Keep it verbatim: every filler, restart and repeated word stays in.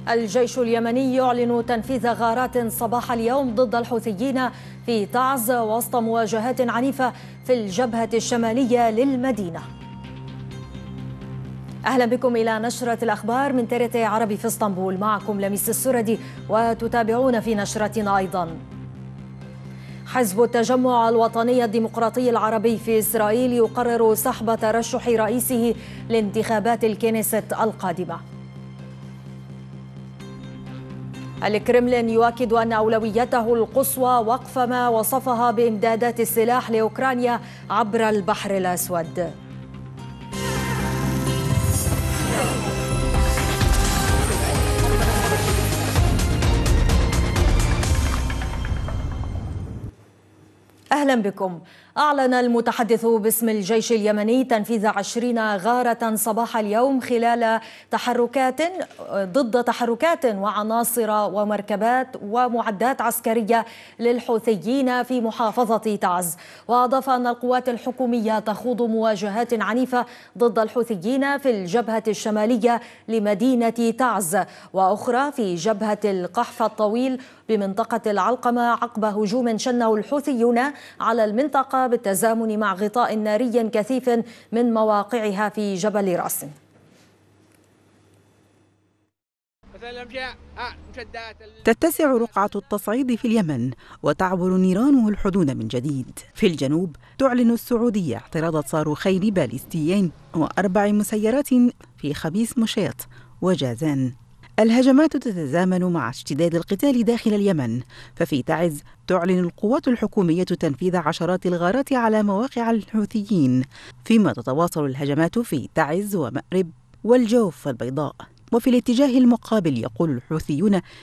الجيش اليمني يعلن تنفيذ غارات صباح اليوم ضد الحوثيين في تعز وسط مواجهات عنيفة في الجبهة الشمالية للمدينة. أهلا بكم إلى نشرة الأخبار من تي آر تي عربي في اسطنبول، معكم لميس السردي، وتتابعون في نشرتنا أيضا. حزب التجمع الوطني الديمقراطي العربي في إسرائيل يقرر سحب ترشح رئيسه لانتخابات الكنيست القادمة. الكرملين يؤكد أن أولويته القصوى وقف ما وصفها بإمدادات السلاح لأوكرانيا عبر البحر الأسود. أهلا بكم. أعلن المتحدث باسم الجيش اليمني تنفيذ عشرين غارة صباح اليوم خلال تحركات ضد تحركات وعناصر ومركبات ومعدات عسكرية للحوثيين في محافظة تعز. وأضاف أن القوات الحكومية تخوض مواجهات عنيفة ضد الحوثيين في الجبهة الشمالية لمدينة تعز، وأخرى في جبهة القحف الطويل بمنطقة العلقمة عقب هجوم شنه الحوثيون على المنطقة بالتزامن مع غطاء ناري كثيف من مواقعها في جبل راس. تتسع رقعة التصعيد في اليمن وتعبر نيرانه الحدود من جديد. في الجنوب تعلن السعودية اعتراض صاروخين باليستيين وأربع مسيرات في خبيث مشيط وجازان. الهجمات تتزامن مع اشتداد القتال داخل اليمن، ففي تعز تعلن القوات الحكومية تنفيذ عشرات الغارات على مواقع الحوثيين، فيما تتواصل الهجمات في تعز ومأرب والجوف البيضاء. وفي الاتجاه المقابل يقول الحوثيون